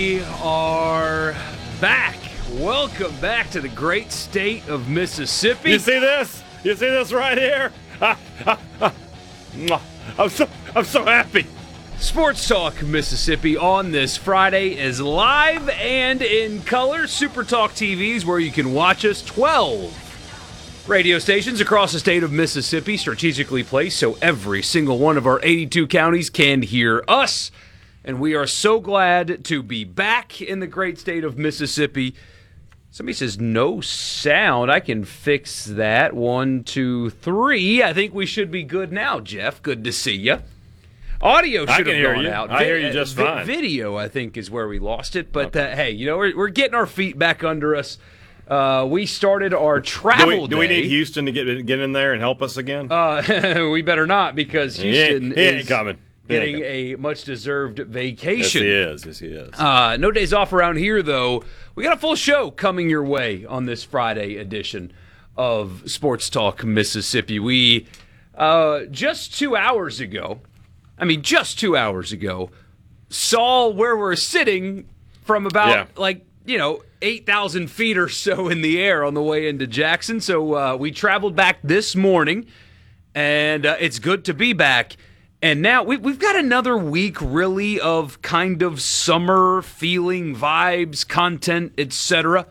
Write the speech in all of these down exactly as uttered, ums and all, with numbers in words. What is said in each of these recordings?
We are back. Welcome back to the great state of Mississippi. You see this? You see this right here? Ah, ah, ah. I'm so I'm so happy. Sports Talk Mississippi on this Friday is live and in color. Super Talk T V's where you can watch us. twelve radio stations across the state of Mississippi, strategically placed so every single one of our eighty-two counties can hear us. And we are so glad to be back in the great state of Mississippi. Somebody says no sound. I can fix that. One, two, three. I think we should be good now, Jeff. Good to see you. Audio should have hear gone you. out. I hear you just vi- fine. Video, I think, is where we lost it. But, Okay. uh, hey, you know, we're, we're getting our feet back under us. Uh, we started our travel Do we, do we day. need Houston to get get in there and help us again? Uh, we better not, because he Houston ain't, he ain't is coming. He ain't getting coming. a much-deserved Yes, vacation. he is. Yes, he is. Uh, no days off around here, though. We got a full show coming your way on this Friday edition of Sports Talk Mississippi. We, uh, just two hours ago, I mean, just two hours ago, saw where we're sitting from about, Yeah. like, you know, eight thousand feet or so in the air on the way into Jackson. So uh, we traveled back this morning, and uh, it's good to be back. And now we, we've got another week, really, of kind of summer feeling, vibes, content, et cetera.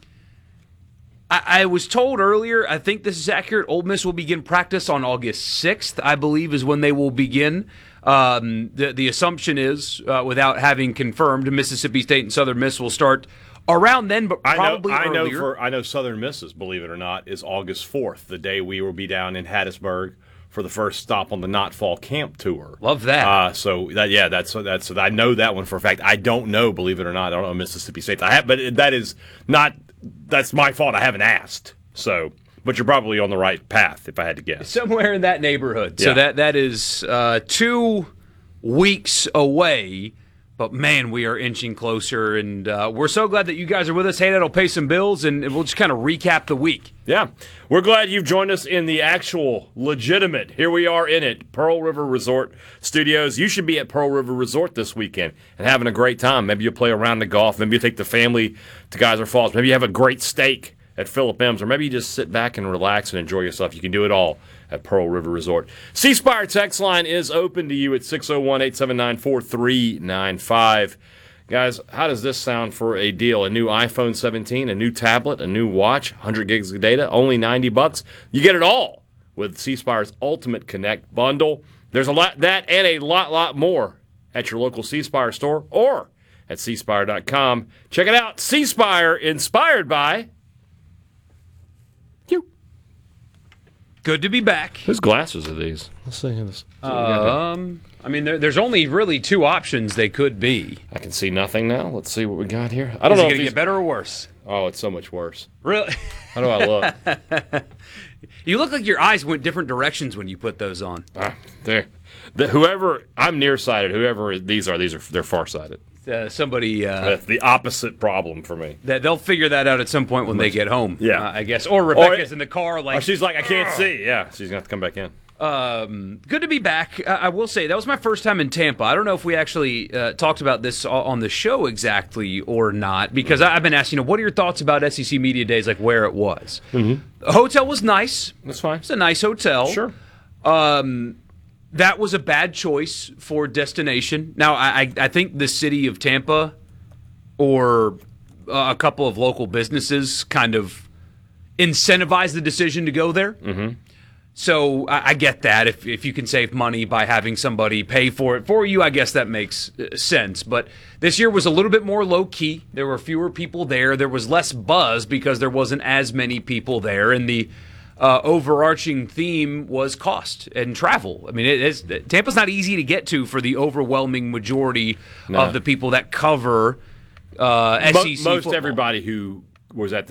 I, I was told earlier, I think this is accurate, Ole Miss will begin practice on August sixth, I believe, is when they will begin. Um, the, the assumption is, uh, without having confirmed, Mississippi State and Southern Miss will start around then, but probably I know, I know earlier. for I know Southern Miss's, believe it or not, is August fourth, the day we will be down in Hattiesburg for the first stop on the Not Fall Camp tour. Love that. Uh, so that yeah, that's that's I know that one for a fact. I don't know, believe it or not, I don't know Mississippi State. I have, but that is not that's my fault. I haven't asked. So, but you're probably on the right path if I had to guess. Somewhere in that neighborhood. So Yeah. that that is uh, two weeks away. But, man, we are inching closer, and uh, we're so glad that you guys are with us. Hey, that'll pay some bills, and we'll just kind of recap the week. Yeah, we're glad you've joined us in the actual, legitimate, here we are in it, Pearl River Resort Studios. You should be at Pearl River Resort this weekend and having a great time. Maybe you'll play a round of golf. Maybe you take the family to Geyser Falls. Maybe you have a great steak at Philip M's, or maybe you just sit back and relax and enjoy yourself. You can do it all at Pearl River Resort. C Spire text line is open to you at six oh one, eight seven nine, four three nine five. Guys, how does this sound for a deal? A new iPhone seventeen, a new tablet, a new watch, one hundred gigs of data, only ninety bucks. You get it all with C Spire's Ultimate Connect bundle. There's a lot that and a lot, lot more at your local C Spire store or at c spire dot com. Check it out. C Spire, inspired by you. Good to be back. Whose glasses are these? Let's see this. Um, I mean, there, there's only really two options they could be. I can see nothing now. Let's see what we got here. I don't Is it know going if to these... get better or worse? Oh, it's so much worse. Really? How do I look? You look like your eyes went different directions when you put those on. ah, there. The, whoever I'm nearsighted. Whoever these are, these are they're farsighted. Uh, somebody uh, That's the opposite problem for me. that they'll figure that out at some point when they get home. Yeah. uh, I guess. Or Rebecca's in the car, Oh, like. she's like, I can't see. Yeah, she's gonna have to come back in. Um, good to be back. Uh, I will say that was my first time in Tampa. I don't know if we actually uh, talked about this on the show exactly or not, because I- I've been asked, you know, what are your thoughts about S E C Media Days, like where it was? Mm-hmm. The hotel was nice. That's fine. It's a nice hotel. Sure. Um, that was a bad choice for destination. Now, I, I I think the city of Tampa or uh, a couple of local businesses kind of incentivized the decision to go there. Mm-hmm. So I, I get that. If if you can save money by having somebody pay for it for you, I guess that makes uh, sense. But this year was a little bit more low-key. There were fewer people there. There was less buzz because there wasn't as many people there. And the uh, overarching theme was cost and travel. I mean, it is, Tampa's not easy to get to for the overwhelming majority No. of the people that cover uh, S E C Mo- most football. everybody who was at the